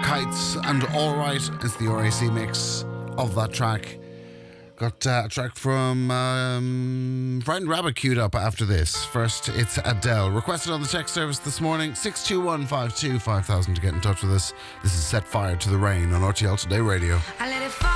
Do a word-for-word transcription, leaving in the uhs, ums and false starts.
Kites and Alright is the R A C mix of that track. Got uh, a track from um, Frightened Rabbit queued up after this. First, it's Adele. Requested on the text service this morning, six two one five two five thousand to get in touch with us. This is Set Fire to the Rain on R T L Today Radio. I let it fall.